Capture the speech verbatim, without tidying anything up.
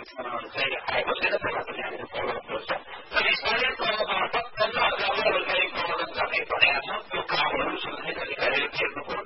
चाहिँ आएको छैन, त्यसलाई पनि हामीले फलोअप गर्छ र स्थानीय तहबाट पन्ध्र हजार रुपियाँ प्रमोदन गर्ने भनेका छौँ। त्यो कामहरू सुधारै तरिकाले हेर्नु पर्यो।